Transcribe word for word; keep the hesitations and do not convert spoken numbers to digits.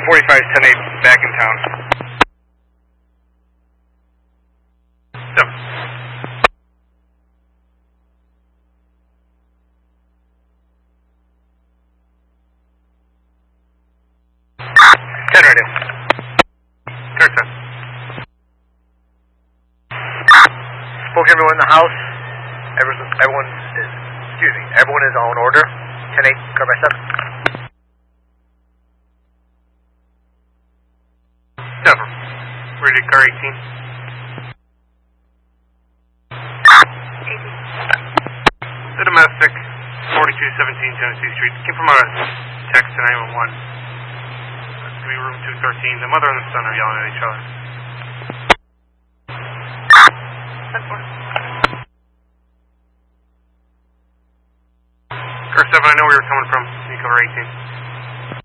forty-five, ten eight, back in town. seven. ten radio. Clear ten. Spoke to everyone in the house. Everyone, everyone is, excuse me, everyone is on order. ten eight, car by seven. seven. Ready, car eighteen. The domestic, forty-two seventeen Tennessee Street. Came from a text to nine one one. That's going to be room two thirteen. The mother and the son are yelling at each other. Car seven, I know where you're coming from. Can you cover eighteen?